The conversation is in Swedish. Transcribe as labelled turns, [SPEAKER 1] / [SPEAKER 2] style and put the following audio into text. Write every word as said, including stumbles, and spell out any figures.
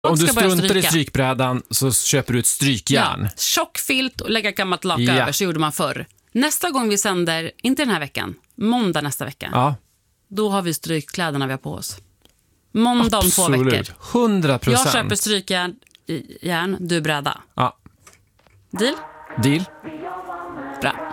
[SPEAKER 1] Om du
[SPEAKER 2] ska börja
[SPEAKER 1] struntar i
[SPEAKER 2] stryka.
[SPEAKER 1] strykbrädan så köper du ett strykjärn.
[SPEAKER 2] Ja, tjock filt och lägga gammalt laka
[SPEAKER 1] Ja.
[SPEAKER 2] över, så gjorde man förr. Nästa gång vi sänder, inte den här veckan, måndag nästa vecka,
[SPEAKER 1] Ja,
[SPEAKER 2] då har vi strykkläderna vi har på oss. Måndag om två veckor.
[SPEAKER 1] absolut. hundra procent.
[SPEAKER 2] Jag köper strykjärn, järn, du bräda.
[SPEAKER 1] Ja.
[SPEAKER 2] Deal?
[SPEAKER 1] Deal?
[SPEAKER 2] Bra.